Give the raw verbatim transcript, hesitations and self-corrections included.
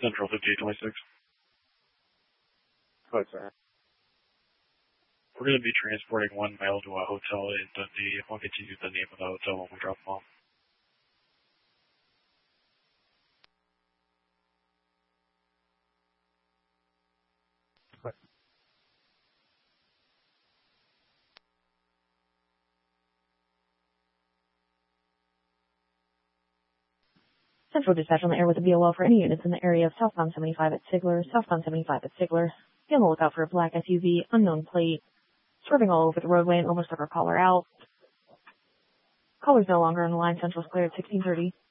Central fifty-eight twenty-six. Code, sir. We're going to be transporting one male to a hotel in Dundee. We'll get you the name of the hotel when we drop them off. Central dispatch on the air with a V O L for any units in the area of southbound seventy-five at Sigler, southbound seventy-five at Sigler. Be on the lookout for a black S U V, unknown plate, swerving all over the roadway and almost took our caller out. Caller's no longer on the line. Central's clear at sixteen thirty.